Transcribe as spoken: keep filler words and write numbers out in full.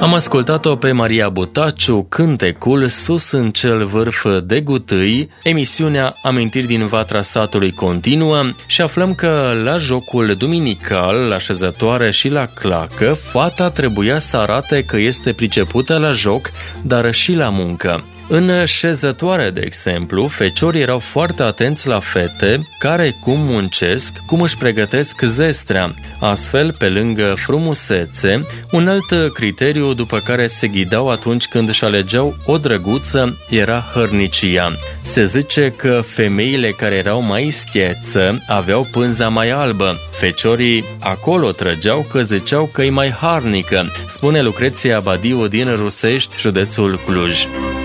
Am ascultat-o pe Maria Butaciu, cântecul Sus în cel vârf de gutâi. Emisiunea Amintiri din Vatra Satului continuă și aflăm că la jocul duminical, la șezătoare și la clacă, fata trebuia să arate că este pricepută la joc, dar și la muncă. În șezătoare, de exemplu, feciorii erau foarte atenți la fete care cum muncesc, cum își pregătesc zestrea. Astfel, pe lângă frumusețe, un alt criteriu după care se ghidau atunci când își alegeau o drăguță era hărnicia. Se zice că femeile care erau mai istieță aveau pânza mai albă. Feciorii acolo trăgeau că ziceau că e mai harnică, spune Lucreția Badiu din Rusești, județul Cluj.